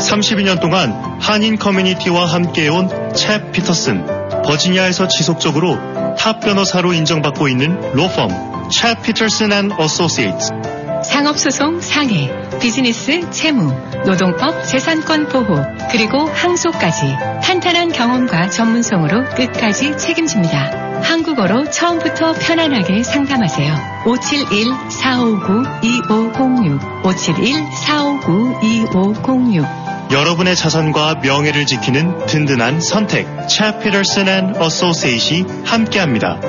32년 동안 한인 커뮤니티와 함께해온 챗 피터슨. 버지니아에서 지속적으로 탑 변호사로 인정받고 있는 로펌 챗 피터슨 앤 어소시에이츠. 상업소송 상해, 비즈니스 채무, 노동법 재산권 보호, 그리고 항소까지 탄탄한 경험과 전문성으로 끝까지 책임집니다. 한국어로 처음부터 편안하게 상담하세요. 571-459-2506 571-459-2506 여러분의 자산과 명예를 지키는 든든한 선택 챗 피터슨 앤 어소시에이트이 함께합니다.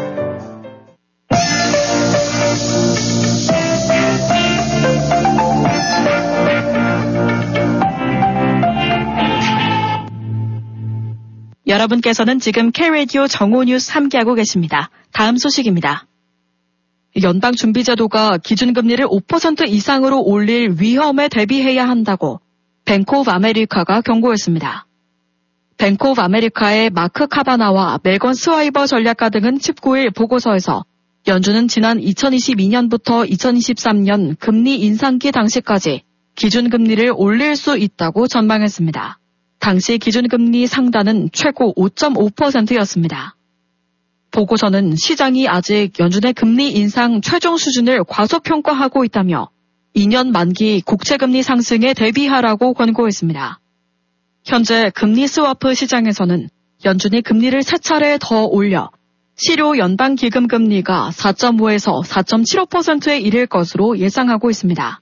여러분께서는 지금 K-라디오 정오뉴스 함께하고 계십니다. 다음 소식입니다. 연방준비제도가 기준금리를 5% 이상으로 올릴 위험에 대비해야 한다고 뱅크 오브 아메리카가 경고했습니다. 뱅크 오브 아메리카의 마크 카바나와 메건 스와이버 전략가 등은 19일 보고서에서 연준은 지난 2022년부터 2023년 금리 인상기 당시까지 기준금리를 올릴 수 있다고 전망했습니다. 당시 기준금리 상단은 최고 5.5%였습니다. 보고서는 시장이 아직 연준의 금리 인상 최종 수준을 과소평가하고 있다며 2년 만기 국채금리 상승에 대비하라고 권고했습니다. 현재 금리 스와프 시장에서는 연준이 금리를 3차례 더 올려 실효 연방기금금리가 4.5에서 4.75%에 이를 것으로 예상하고 있습니다.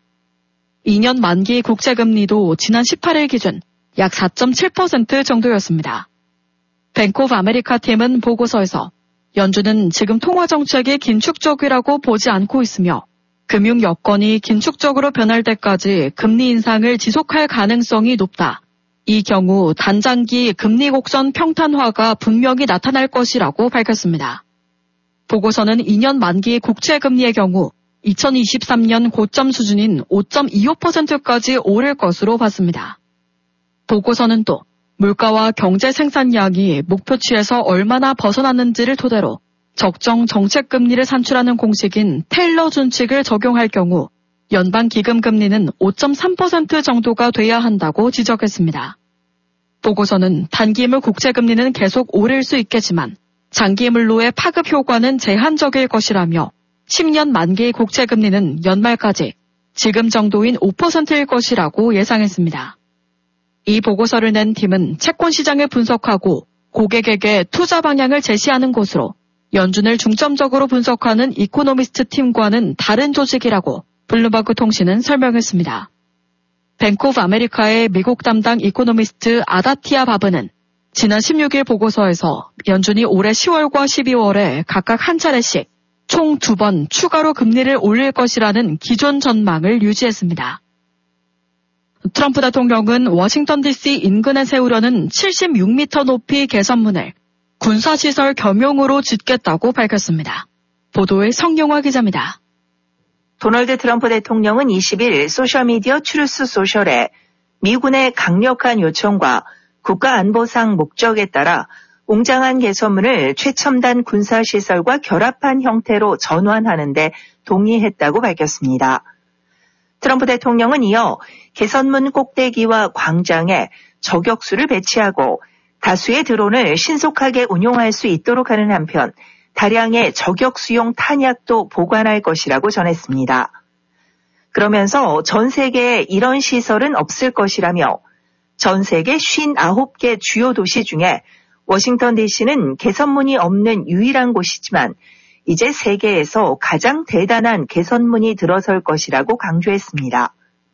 2년 만기 국채금리도 지난 18일 기준 약 4.7% 정도였습니다. 뱅크 오브 아메리카 팀은 보고서에서 연준은 지금 통화정책이 긴축적이라고 보지 않고 있으며 금융 여건이 긴축적으로 변할 때까지 금리 인상을 지속할 가능성이 높다. 이 경우 단장기 금리 곡선 평탄화가 분명히 나타날 것이라고 밝혔습니다. 보고서는 2년 만기 국채금리의 경우 2023년 고점 수준인 5.25%까지 오를 것으로 봤습니다. 보고서는 또 물가와 경제 생산량이 목표치에서 얼마나 벗어났는지를 토대로 적정 정책금리를 산출하는 공식인 테일러 준칙을 적용할 경우 연방기금금리는 5.3% 정도가 돼야 한다고 지적했습니다. 보고서는 단기물 국채금리는 계속 오를 수 있겠지만 장기물로의 파급 효과는 제한적일 것이라며 10년 만기 국채금리는 연말까지 지금 정도인 5%일 것이라고 예상했습니다. 이 보고서를 낸 팀은 채권 시장을 분석하고 고객에게 투자 방향을 제시하는 곳으로 연준을 중점적으로 분석하는 이코노미스트 팀과는 다른 조직이라고 블룸버그 통신은 설명했습니다. 뱅크 오브 아메리카의 미국 담당 이코노미스트 아다티아 바브는 지난 16일 보고서에서 연준이 올해 10월과 12월에 각각 한 차례씩 총 2번 추가로 금리를 올릴 것이라는 기존 전망을 유지했습니다. 트럼프 대통령은 워싱턴 DC 인근에 세우려는 76m 높이 개선문을 군사시설 겸용으로 짓겠다고 밝혔습니다. 보도의 성용화 기자입니다. 도널드 트럼프 대통령은 20일 소셜미디어 트루스 소셜에 미군의 강력한 요청과 국가안보상 목적에 따라 웅장한 개선문을 최첨단 군사시설과 결합한 형태로 전환하는 데 동의했다고 밝혔습니다. 트럼프 대통령은 이어 개선문 꼭대기와 광장에 저격수를 배치하고 다수의 드론을 신속하게 운용할 수 있도록 하는 한편 다량의 저격수용 탄약도 보관할 것이라고 전했습니다. 그러면서 전 세계에 이런 시설은 없을 것이라며 전 세계 59개 주요 도시 중에 워싱턴 DC는 개선문이 없는 유일한 곳이지만 이제 세계에서 가장 대단한 개선문이 들어설 것이라고 강조했습니다.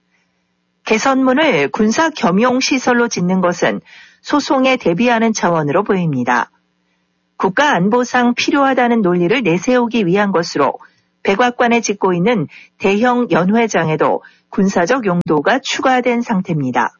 개선문을 군사 겸용 시설로 짓는 것은 소송에 대비하는 차원으로 보입니다. 국가안보상 필요하다는 논리를 내세우기 위한 것으로 백악관에 짓고 있는 대형 연회장에도 군사적 용도가 추가된 상태입니다.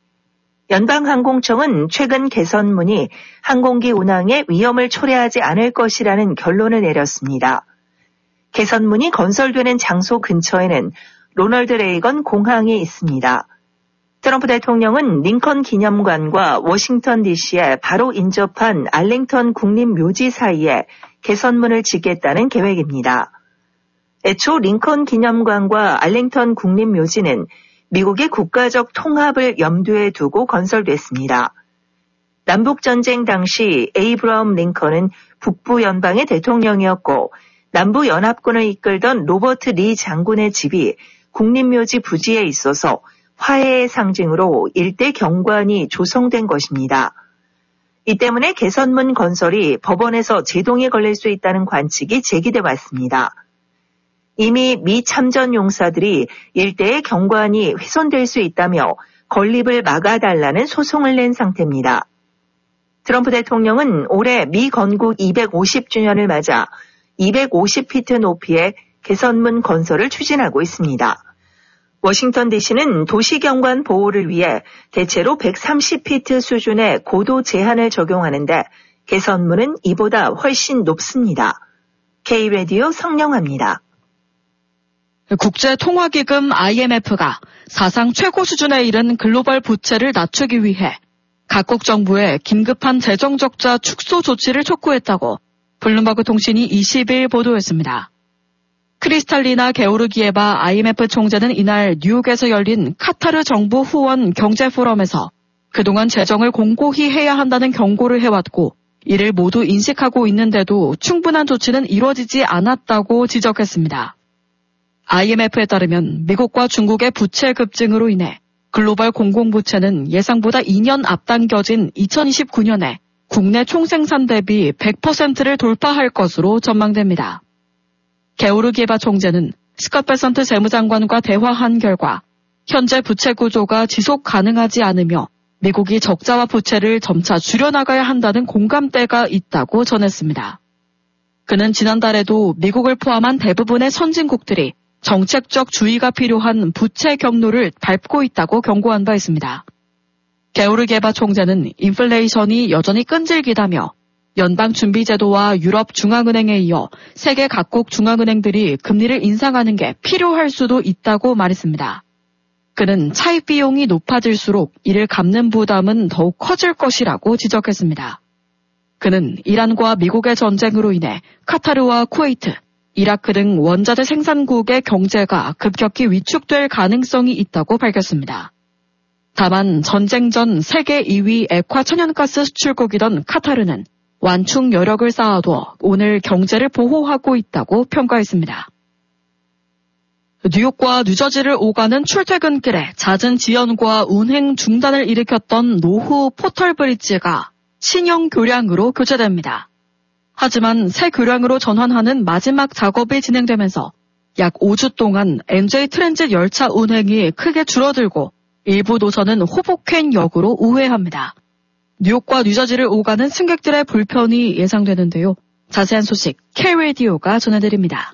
연방항공청은 최근 개선문이 항공기 운항에 위험을 초래하지 않을 것이라는 결론을 내렸습니다. 개선문이 건설되는 장소 근처에는 로널드 레이건 공항이 있습니다. 트럼프 대통령은 링컨 기념관과 워싱턴 DC에 바로 인접한 알링턴 국립묘지 사이에 개선문을 짓겠다는 계획입니다. 애초 링컨 기념관과 알링턴 국립묘지는 미국의 국가적 통합을 염두에 두고 건설됐습니다. 남북전쟁 당시 에이브러함 링컨은 북부 연방의 대통령이었고 남부연합군을 이끌던 로버트 리 장군의 집이 국립묘지 부지에 있어서 화해의 상징으로 일대 경관이 조성된 것입니다. 이 때문에 개선문 건설이 법원에서 제동이 걸릴 수 있다는 관측이 제기돼 왔습니다. 이미 미 참전 용사들이 일대의 경관이 훼손될 수 있다며 건립을 막아달라는 소송을 낸 상태입니다. 트럼프 대통령은 올해 미 건국 250주년을 맞아 250피트 높이의 개선문 건설을 추진하고 있습니다. 워싱턴 DC는 도시경관 보호를 위해 대체로 130피트 수준의 고도 제한을 적용하는데 개선문은 이보다 훨씬 높습니다. K-라디오 성령합니다. 국제통화기금 IMF가 사상 최고 수준에 이른 글로벌 부채를 낮추기 위해 각국 정부에 긴급한 재정적자 축소 조치를 촉구했다고 블룸버그 통신이 20일 보도했습니다. 크리스탈리나 게오르기에바 IMF 총재는 이날 뉴욕에서 열린 카타르 정부 후원 경제 포럼에서 그동안 재정을 공고히 해야 한다는 경고를 해왔고 이를 모두 인식하고 있는데도 충분한 조치는 이루어지지 않았다고 지적했습니다. IMF에 따르면 미국과 중국의 부채 급증으로 인해 글로벌 공공부채는 예상보다 2년 앞당겨진 2029년에 국내 총생산 대비 100%를 돌파할 것으로 전망됩니다. 게오르기에바 총재는 스캇 베선트 재무장관과 대화한 결과 현재 부채 구조가 지속 가능하지 않으며 미국이 적자와 부채를 점차 줄여나가야 한다는 공감대가 있다고 전했습니다. 그는 지난달에도 미국을 포함한 대부분의 선진국들이 정책적 주의가 필요한 부채 경로를 밟고 있다고 경고한 바 있습니다. 게오르기에바 총재는 인플레이션이 여전히 끈질기다며 연방준비제도와 유럽중앙은행에 이어 세계 각국 중앙은행들이 금리를 인상하는 게 필요할 수도 있다고 말했습니다. 그는 차입 비용이 높아질수록 이를 갚는 부담은 더욱 커질 것이라고 지적했습니다. 그는 이란과 미국의 전쟁으로 인해 카타르와 쿠웨이트, 이라크 등 원자재 생산국의 경제가 급격히 위축될 가능성이 있다고 밝혔습니다. 다만 전쟁 전 세계 2위 액화 천연가스 수출국이던 카타르는 완충 여력을 쌓아두어 오늘 경제를 보호하고 있다고 평가했습니다. 뉴욕과 뉴저지를 오가는 출퇴근길에 잦은 지연과 운행 중단을 일으켰던 노후 포털 브리지가 신형 교량으로 교체됩니다. 하지만 새 교량으로 전환하는 마지막 작업이 진행되면서 약 5주 동안 NJ 트랜짓 열차 운행이 크게 줄어들고 일부 노선은 호보켄역으로 우회합니다. 뉴욕과 뉴저지를 오가는 승객들의 불편이 예상되는데요. 자세한 소식 K-라디오가 전해드립니다.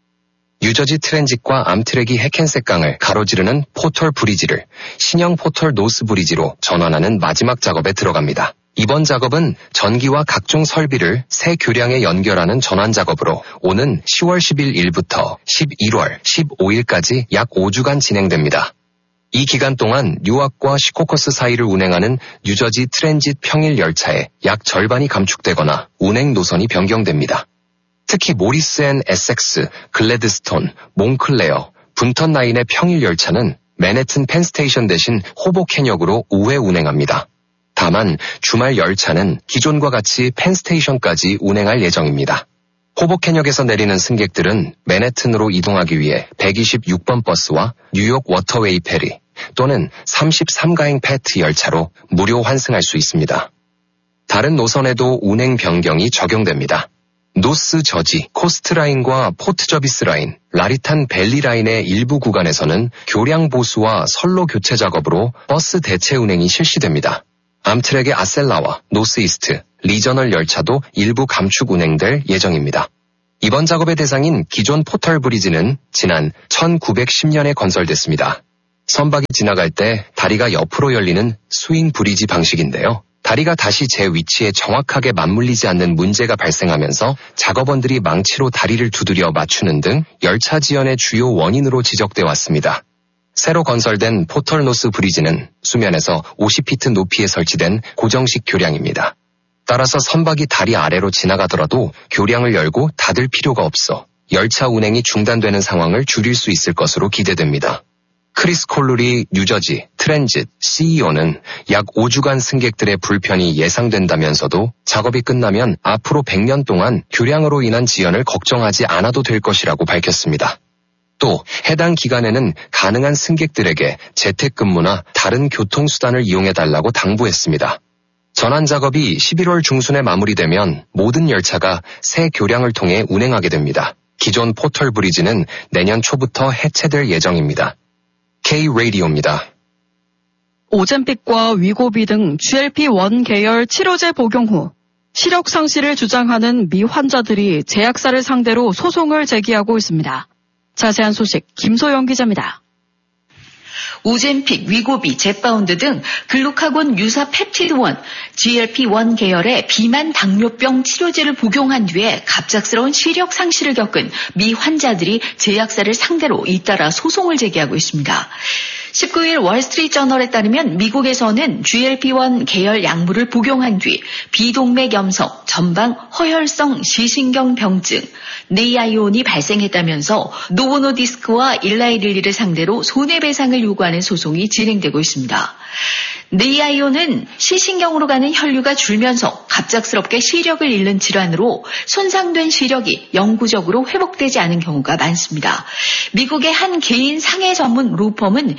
뉴저지 트랜짓과 암트랙이 해켄색강을 가로지르는 포털 브리지를 신형 포털 노스 브리지로 전환하는 마지막 작업에 들어갑니다. 이번 작업은 전기와 각종 설비를 새 교량에 연결하는 전환 작업으로 오는 10월 10일부터 11월 15일까지 약 5주간 진행됩니다. 이 기간 동안 뉴아크와 시코커스 사이를 운행하는 뉴저지 트랜짓 평일 열차의 약 절반이 감축되거나 운행 노선이 변경됩니다. 특히 모리스 앤 에섹스, 글래드스톤, 몽클레어, 분턴 라인의 평일 열차는 맨해튼 펜스테이션 대신 호보켄역으로 우회 운행합니다. 다만 주말 열차는 기존과 같이 펜스테이션까지 운행할 예정입니다. 호보켄역에서 내리는 승객들은 맨해튼으로 이동하기 위해 126번 버스와 뉴욕 워터웨이 페리 또는 33가행 패트 열차로 무료 환승할 수 있습니다. 다른 노선에도 운행 변경이 적용됩니다. 노스 저지, 코스트 라인과 포트 저비스 라인, 라리탄 밸리 라인의 일부 구간에서는 교량 보수와 선로 교체 작업으로 버스 대체 운행이 실시됩니다. 암트랙의 아셀라와 노스 이스트, 리저널 열차도 일부 감축 운행될 예정입니다. 이번 작업의 대상인 기존 포털 브리지는 지난 1910년에 건설됐습니다. 선박이 지나갈 때 다리가 옆으로 열리는 스윙 브리지 방식인데요. 다리가 다시 제 위치에 정확하게 맞물리지 않는 문제가 발생하면서 작업원들이 망치로 다리를 두드려 맞추는 등 열차 지연의 주요 원인으로 지적돼 왔습니다. 새로 건설된 포털 노스 브리지는 수면에서 50피트 높이에 설치된 고정식 교량입니다. 따라서 선박이 다리 아래로 지나가더라도 교량을 열고 닫을 필요가 없어 열차 운행이 중단되는 상황을 줄일 수 있을 것으로 기대됩니다. 크리스 콜루리 뉴저지 트랜짓 CEO는 약 5주간 승객들의 불편이 예상된다면서도 작업이 끝나면 앞으로 100년 동안 교량으로 인한 지연을 걱정하지 않아도 될 것이라고 밝혔습니다. 또 해당 기간에는 가능한 승객들에게 재택근무나 다른 교통수단을 이용해달라고 당부했습니다. 전환 작업이 11월 중순에 마무리되면 모든 열차가 새 교량을 통해 운행하게 됩니다. 기존 포털 브리지는 내년 초부터 해체될 예정입니다. K-라디오입니다. 오젬픽과 위고비 등 GLP-1 계열 치료제 복용 후 시력 상실을 주장하는 미 환자들이 제약사를 상대로 소송을 제기하고 있습니다. 자세한 소식 김소영 기자입니다. 오젬픽, 위고비, 젯바운드 등 글루카곤 유사 펩티드-1, GLP-1 계열의 비만 당뇨병 치료제를 복용한 뒤에 갑작스러운 시력 상실을 겪은 미 환자들이 제약사를 상대로 잇따라 소송을 제기하고 있습니다. 19일 월스트리트저널에 따르면 미국에서는 GLP-1 계열 약물을 복용한 뒤 비동맥염성, 전방 허혈성 시신경병증, 네이아이온이 발생했다면서 노보노디스크와 일라이릴리를 상대로 손해배상을 요구하는 소송이 진행되고 있습니다. 네이아이온은 시신경으로 가는 혈류가 줄면서 갑작스럽게 시력을 잃는 질환으로 손상된 시력이 영구적으로 회복되지 않은 경우가 많습니다. 미국의 한 개인 상해 전문 로펌은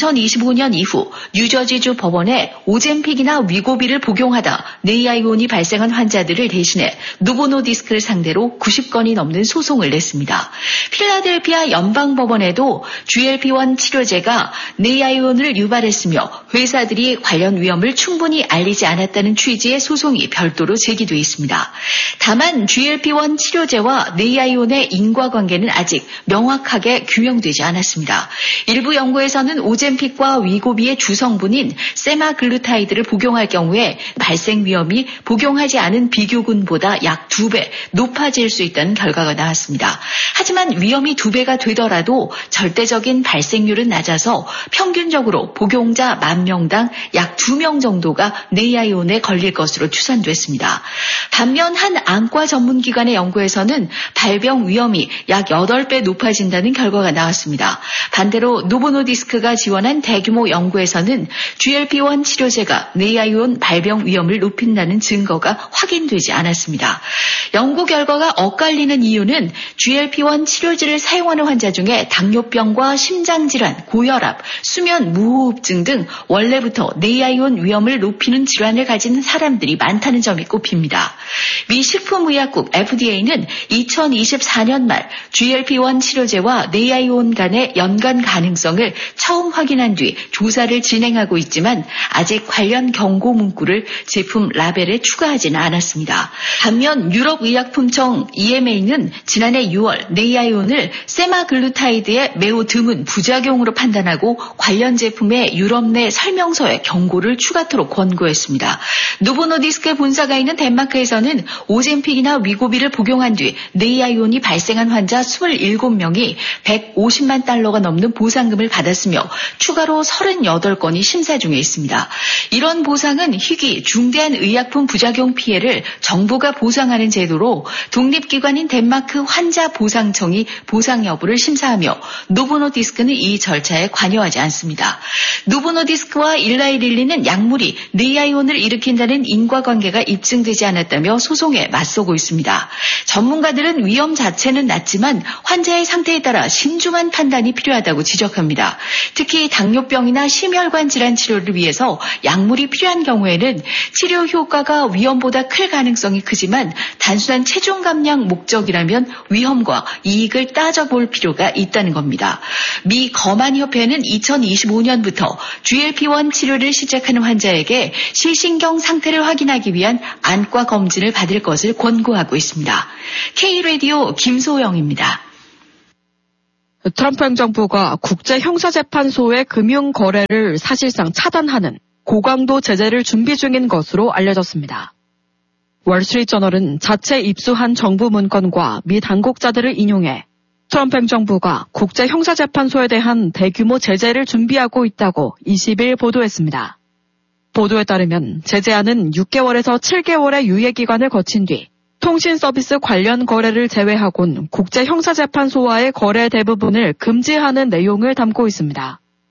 2025년 이후 뉴저지주 법원에 오젬픽이나 위고비를 복용하다 네이아이온이 발생한 환자들을 대신해 노보노디스크를 상대로 90건이 넘는 소송을 냈습니다. 필라델피아 연방법원에도 GLP-1 치료제가 네이아이온을 유발했으며 회사들이 관련 위험을 충분히 알리지 않았다는 취지의 소송이 별도로 제기돼 있습니다. 다만 GLP-1 치료제와 네이아이온의 인과관계는 아직 명확하게 규명되지 않았습니다. 일부 연구에서는 오젬픽과 위고비의 주성분인 세마글루타이드를 복용할 경우에 발생 위험이 복용하지 않은 비교군보다 약 2배 높아질 수 있다는 결과가 나왔습니다. 하지만 위험이 2배가 되더라도 절대적인 발생률은 낮아서 평균적으로 복용자 10,000명당 약 2명 정도가 네이아이온에 걸릴 것으로 추산됐습니다. 반면 한 안과 전문기관의 연구에서는 발병 위험이 약 8배 높아진다는 결과가 나왔습니다. 반대로 노보노디스크가 지원한 대규모 연구에서는 GLP-1 치료제가 네이아이온 발병 위험을 높인다는 증거가 확인되지 않았습니다. 연구 결과가 엇갈리는 이유는 GLP-1 치료제를 사용하는 환자 중에 당뇨병과 심장질환, 고혈압, 수면 무호흡증 등 원래부터 네이아이온 위험을 높이는 질환을 가진 사람들이 많다는 점이 꼽힙니다. 미 식품의약국 FDA는 2024년 말 GLP-1 치료제와 네이아이온 간의 연관 가능성을 처음 확인한 뒤 조사를 진행하고 있지만 아직 관련 경고 문구를 제품 라벨에 추가하지는 않았습니다. 반면 유럽의약품청 EMA는 지난해 6월 네이아이온을 세마글루타이드의 매우 드문 부작용으로 판단하고 관련 제품의 유럽 내 설명서에 경고를 추가토록 권고했습니다. 노보노디스크의 본사가 있는 덴마크에서는 오젬픽이나 위고비를 복용한 뒤 네이아이온이 발생한 환자 27명이 150만 달러가 넘는 보상금을 받았으며 추가로 38건이 심사 중에 있습니다. 이런 보상은 희귀, 중대한 의약품 부작용 피해를 정부가 보상하는 제도로 독립기관인 덴마크 환자보상청이 보상 여부를 심사하며 노보노디스크는 이 절차에 관여하지 않습니다. 노보노디스크와 일라이릴리는 약물이 네이아이온을 일으킨다는 인과관계가 입증되지 않았다며 소송에 맞서고 있습니다. 전문가들은 위험 자체는 낮지만 환자의 상태에 따라 신중한 판단이 필요하다고 지적합니다. 특히 당뇨병이나 심혈관 질환 치료를 위해서 약물이 필요한 경우에는 치료 효과가 위험보다 클 가능성이 크지만 단순한 체중 감량 목적이라면 위험과 이익을 따져볼 필요가 있다는 겁니다. 미 거만협회는 2025년부터 GLP-1 치료를 시작하는 환자에게 시신경 상태를 확인하기 위한 안과 검진을 받을 것을 권고하고 있습니다. K-라디오 김소영입니다. 트럼프 행정부가 국제형사재판소의 금융거래를 사실상 차단하는 고강도 제재를 준비 중인 것으로 알려졌습니다. 월스트리트저널은 자체 입수한 정부 문건과 미 당국자들을 인용해 트럼프 행정부가 국제형사재판소에 대한 대규모 제재를 준비하고 있다고 20일 보도했습니다. 보도에 따르면 제재안은 6개월에서 7개월의 유예기간을 거친 뒤 통신 서비스 관련 거래를 제외하곤 국제형사재판소와의 거래 대부분을 금지하는 내용을 담고 있습니다.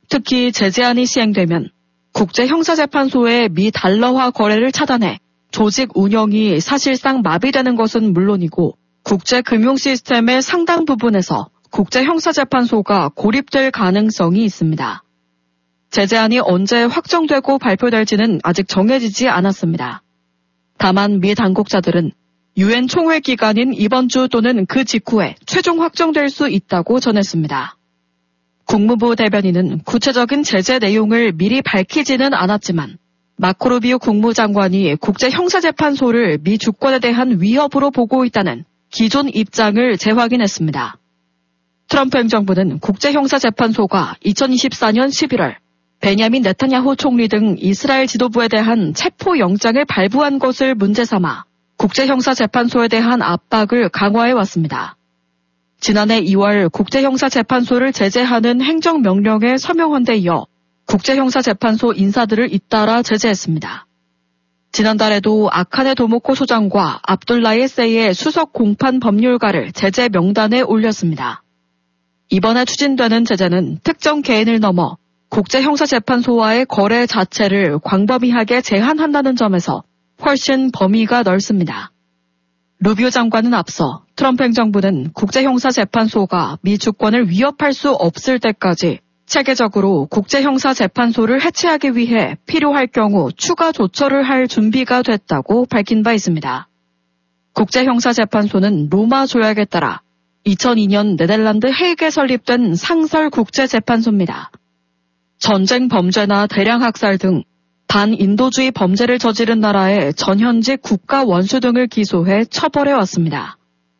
특히 제재안이 시행되면 국제형사재판소의 미 달러화 거래를 차단해 조직 운영이 사실상 마비되는 것은 물론이고 국제금융 시스템의 상당 부분에서 국제형사재판소가 고립될 가능성이 있습니다. 제재안이 언제 확정되고 발표될지는 아직 정해지지 않았습니다. 다만 미 당국자들은 유엔 총회 기간인 이번 주 또는 그 직후에 최종 확정될 수 있다고 전했습니다. 국무부 대변인은 구체적인 제재 내용을 미리 밝히지는 않았지만 마코 루비오 국무장관이 국제형사재판소를 미 주권에 대한 위협으로 보고 있다는 기존 입장을 재확인했습니다. 트럼프 행정부는 국제형사재판소가 2024년 11월 베냐민 네타냐후 총리 등 이스라엘 지도부에 대한 체포영장을 발부한 것을 문제 삼아 국제형사재판소에 대한 압박을 강화해왔습니다. 지난해 2월 국제형사재판소를 제재하는 행정명령에 서명한 데 이어 국제형사재판소 인사들을 잇따라 제재했습니다. 지난달에도 아카네 도모코 소장과 압둘라이 세이의 수석 공판 법률가를 제재 명단에 올렸습니다. 이번에 추진되는 제재는 특정 개인을 넘어 국제형사재판소와의 거래 자체를 광범위하게 제한한다는 점에서 훨씬 범위가 넓습니다. 루비오 장관은 앞서 트럼프 행정부는 국제형사재판소가 미 주권을 위협할 수 없을 때까지 체계적으로 국제형사재판소를 해체하기 위해 필요할 경우 추가 조처를 할 준비가 됐다고 밝힌 바 있습니다. 국제형사재판소는 로마 조약에 따라 2002년 네덜란드 헤이그에 설립된 상설 국제재판소입니다. 전쟁 범죄나 대량 학살 등 반인도주의 범죄를 저지른 나라의 전현직 국가 원수 등을 기소해 처벌해왔습니다.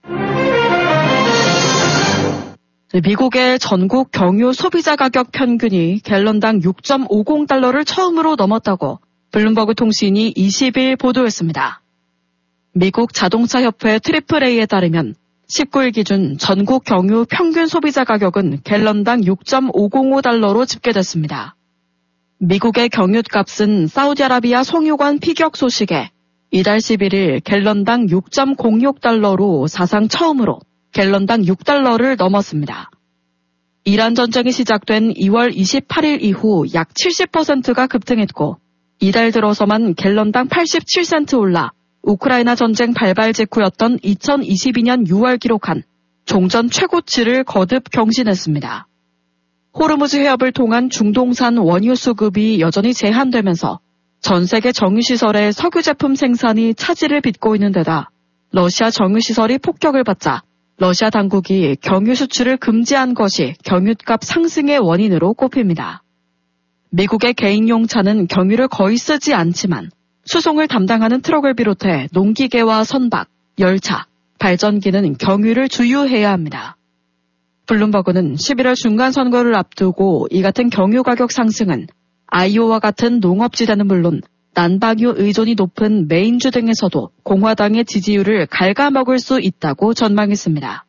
미국의 전국 경유 소비자 가격 평균이 갤런당 6.50달러를 처음으로 넘었다고 블룸버그 통신이 20일 보도했습니다. 미국 자동차협회 AAA에 따르면 19일 기준 전국 경유 평균 소비자 가격은 갤런당 6.505달러로 집계됐습니다. 미국의 경유값은 사우디아라비아 송유관 피격 소식에 이달 11일 갤런당 6.06달러로 사상 처음으로 갤런당 6달러를 넘었습니다. 이란 전쟁이 시작된 2월 28일 이후 약 70%가 급등했고 이달 들어서만 갤런당 87센트 올라 우크라이나 전쟁 발발 직후였던 2022년 6월 기록한 종전 최고치를 거듭 경신했습니다. 호르무즈 해협을 통한 중동산 원유 수급이 여전히 제한되면서 전 세계 정유시설의 석유 제품 생산이 차질을 빚고 있는 데다 러시아 정유시설이 폭격을 받자 러시아 당국이 경유 수출을 금지한 것이 경유값 상승의 원인으로 꼽힙니다. 미국의 개인용 차는 경유를 거의 쓰지 않지만 수송을 담당하는 트럭을 비롯해 농기계와 선박, 열차, 발전기는 경유를 주유해야 합니다. 블룸버그는 11월 중간선거를 앞두고 이 같은 경유 가격 상승은 아이오와 같은 농업지대는 물론 난방유 의존이 높은 메인주 등에서도 공화당의 지지율을 갉아먹을 수 있다고 전망했습니다.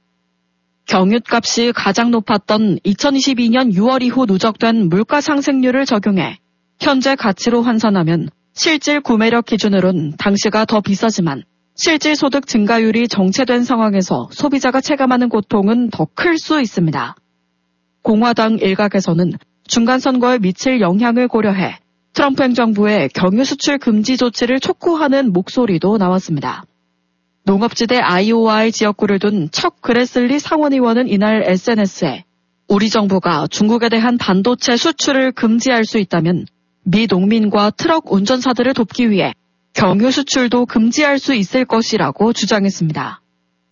경유값이 가장 높았던 2022년 6월 이후 누적된 물가 상승률을 적용해 현재 가치로 환산하면 실질 구매력 기준으론 당시가 더 비싸지만 실질 소득 증가율이 정체된 상황에서 소비자가 체감하는 고통은 더 클 수 있습니다. 공화당 일각에서는 중간선거에 미칠 영향을 고려해 트럼프 행정부의 경유 수출 금지 조치를 촉구하는 목소리도 나왔습니다. 농업지대 아이오와의 지역구를 둔 척 그레슬리 상원의원은 이날 SNS에 우리 정부가 중국에 대한 반도체 수출을 금지할 수 있다면 미 농민과 트럭 운전사들을 돕기 위해 경유 수출도 금지할 수 있을 것이라고 주장했습니다.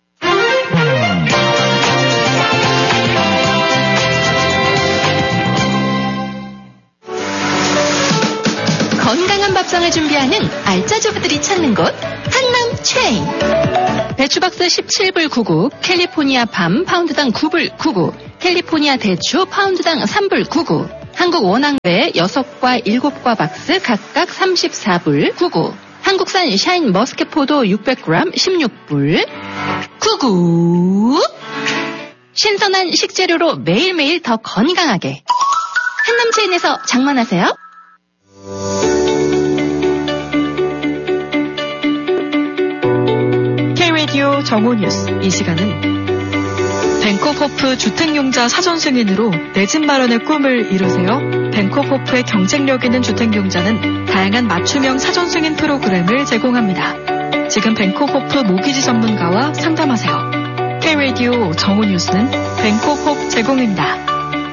건강한 밥상을 준비하는 알짜주부들이 찾는 곳 한남 체인. 배추박스 17불 99, 캘리포니아 밤 파운드당 9불 99, 캘리포니아 대추 파운드당 3불 99, 한국 원앙배 6과 7과 박스 각각 34불 99, 한국산 샤인 머스켓포도 600g 16불 99. 신선한 식재료로 매일매일 더 건강하게 한남체인에서 장만하세요. K-라디오 정오 뉴스, 이 시간은 벤코호프 주택용자 사전승인으로 내 집 마련의 꿈을 이루세요. 벤코호프의 경쟁력 있는 주택용자는 다양한 맞춤형 사전승인 프로그램을 제공합니다. 지금 벤코호프 모기지 전문가와 상담하세요. K-라디오 정오 뉴스는 벤코호프 제공입니다.